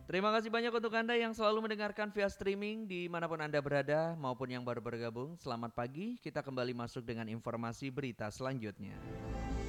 Terima kasih banyak untuk Anda yang selalu mendengarkan via streaming dimanapun Anda berada maupun yang baru bergabung. Selamat pagi, kita kembali masuk dengan informasi berita selanjutnya.